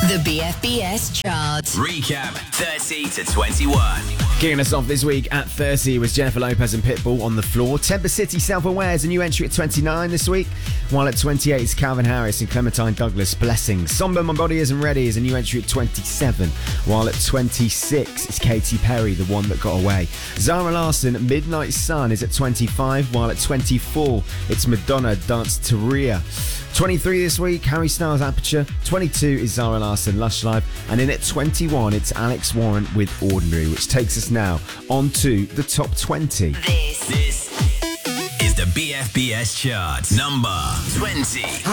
The BFBS chart. Recap 30 to 21. Kicking us off this week at 30 was Jennifer Lopez and Pitbull On the Floor. Temper City Self-Aware is a new entry at 29 this week, while at 28 is Calvin Harris and Clementine Douglas, Blessings. Somber My Body Isn't Ready is a new entry at 27, while at 26 is Katy Perry, The One That Got Away. Zara Larsson, Midnight Sun is at 25, while at 24 it's Madonna, Dance to Rhea. 23 this week, Harry Styles, Aperture. 22 is Zara Larsson, Lush Life. And in at 21, it's Alex Warren with Ordinary, which takes us now on to the top 20. This is the BFBS chart, number 20.